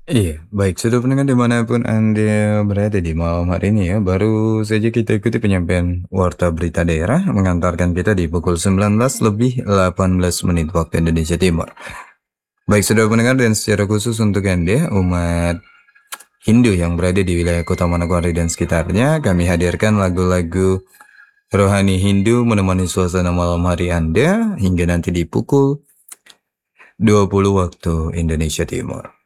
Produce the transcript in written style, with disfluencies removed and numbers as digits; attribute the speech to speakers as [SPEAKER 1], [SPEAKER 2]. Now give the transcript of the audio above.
[SPEAKER 1] Iya, baik sudah pendengar dimanapun Anda berada di malam hari ini ya, baru saja kita ikuti penyampaian Warta Berita Daerah mengantarkan kita di pukul 19 lebih 18 menit waktu Indonesia Timur. Baik sudah pendengar dan secara khusus untuk Anda, umat Hindu yang berada di wilayah Kota Manokwari dan sekitarnya, kami hadirkan lagu-lagu rohani Hindu menemani suasana malam hari Anda hingga nanti di pukul 20 waktu Indonesia Timur.